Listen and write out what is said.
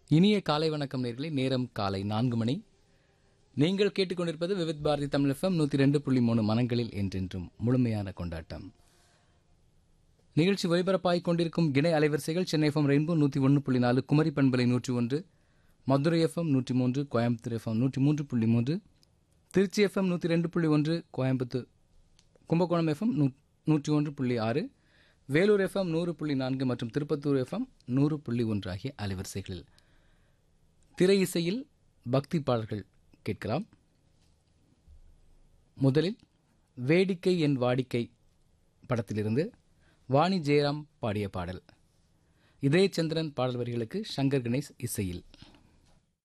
இனிய காலை வணக்கம் நேயர்களே. நேரம் காலை 4 மணி. நீங்கள் கேட்டுக்கொண்டிருப்பது விவித் பாரதி தமிழ் FM 102.3 மனங்களில் என்றென்றும் முழுமையான கொண்டாட்டம். நிகழ்ச்சி ஒலிபரப்பாகிக் கொண்டிருக்கும் இணை அலைவரிசைகள் சென்னை FM ரெயின்போ 101.4, குமரி பண்பலை 101, Madurai FM 103, Coimbatore FM 103.3, Trichy FM 102.1, Coimbatore Kumbakonam FM 101.6, Vellore FM 100.4 மற்றும் திருப்பத்தூர் FM 100.1 ஆகிய அலைவரிசைகளில் திரை இசையில் பக்தி பாடல்கள் கேட்கலாம். முதலில் வேடிக்கை என் வாடிக்கை படத்திலிருந்து வாணி ஜெயராம் பாடிய பாடல். இதயச்சந்திரன் பாடல் வரிகளுக்கு சங்கர் கணேஷ் இசையில்.